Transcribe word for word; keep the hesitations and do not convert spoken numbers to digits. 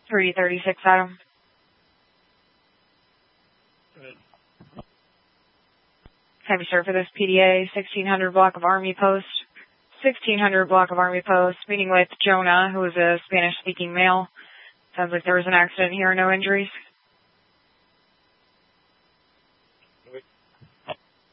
three thirty-six, Adam. Good. Have you served for this P D A, sixteen hundred block of Army Post. sixteen hundred block of Army Post, meeting with Jonah, who is a Spanish-speaking male. Sounds like there was an accident here, no injuries.